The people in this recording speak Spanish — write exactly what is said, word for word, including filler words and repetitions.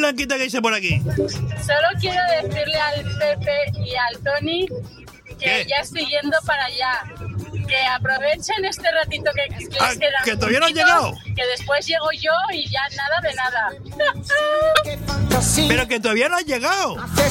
Blanquita, que dice por aquí? Solo quiero decirle al Pepe y al Tony que ¿Qué? ya estoy yendo para allá. Que aprovechen este ratito que, que les Ah, queda. que todavía no han juntitos, llegado. Que después llego yo y ya nada de nada. Pero que todavía no has llegado.